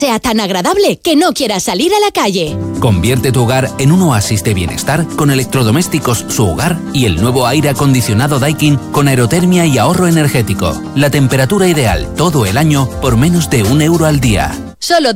sea tan agradable que no quieras salir a la calle. Convierte tu hogar en un oasis de bienestar con electrodomésticos Su Hogar y el nuevo aire acondicionado Daikin con aerotermia y ahorro energético. La temperatura ideal todo el año por menos de €1 al día. Solo